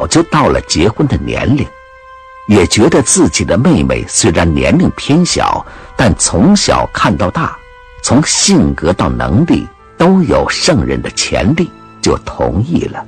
就到了结婚的年龄，也觉得自己的妹妹虽然年龄偏小，但从小看到大，从性格到能力都有胜任的潜力，就同意了。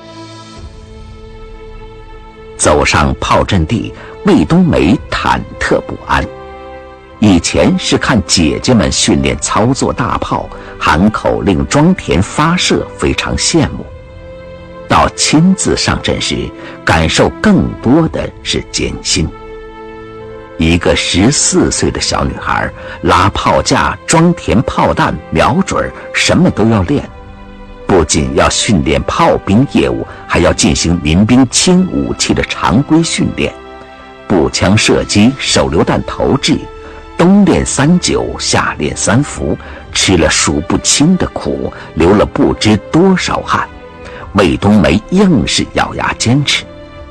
走上炮阵地，魏冬梅忐忑不安。以前是看姐姐们训练操作大炮，喊口令装填发射，非常羡慕。到亲自上阵时，感受更多的是艰辛。一个14岁的小女孩，拉炮架、装填炮弹、瞄准，什么都要练。不仅要训练炮兵业务，还要进行民兵轻武器的常规训练，步枪射击、手榴弹投掷，冬练39，夏练3伏，吃了数不清的苦，流了不知多少汗。魏冬梅硬是咬牙坚持。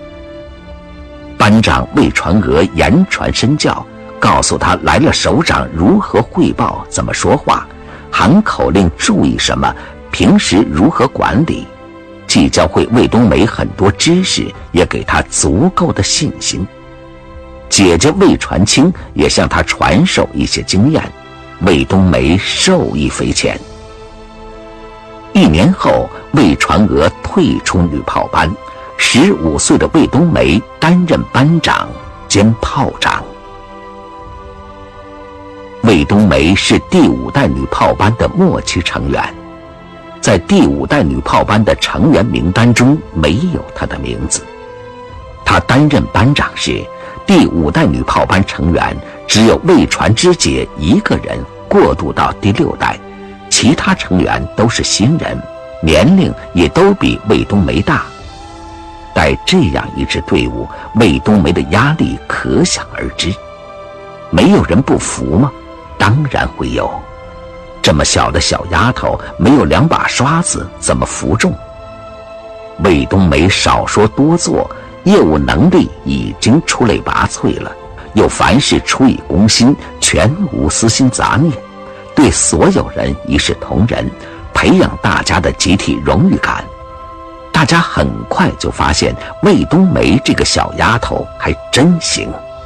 班长魏传娥言传身教，告诉他来了首长如何汇报、怎么说话，喊口令注意什么，平时如何管理，既教会魏冬梅很多知识，也给她足够的信心。姐姐魏传清也向她传授一些经验，魏冬梅受益匪浅。1年后，魏传娥退出女炮班，15岁的魏冬梅担任班长兼炮长。魏冬梅是第5代女炮班的末期成员，在第5代女炮班的成员名单中没有她的名字。她担任班长时，第5代女炮班成员只有魏传之姐一个人过渡到第6代，其他成员都是新人，年龄也都比魏冬梅大。带这样一支队伍，魏冬梅的压力可想而知。没有人不服吗？当然会有。这么小的小丫头，没有2把刷子，怎么服众？魏冬梅少说多做，业务能力已经出类拔萃了，又凡事出于公心，全无私心杂念，对所有人一视同仁，培养大家的集体荣誉感。大家很快就发现魏冬梅这个小丫头还真行。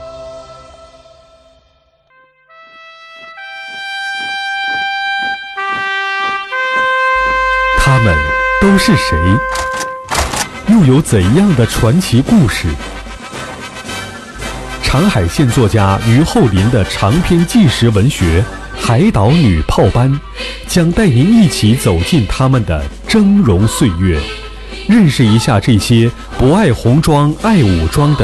他们都是谁？又有怎样的传奇故事？长海县作家于厚林的长篇纪实文学《海岛女炮班》将带您一起走进他们的峥嵘岁月，认识一下这些不爱红装爱武装的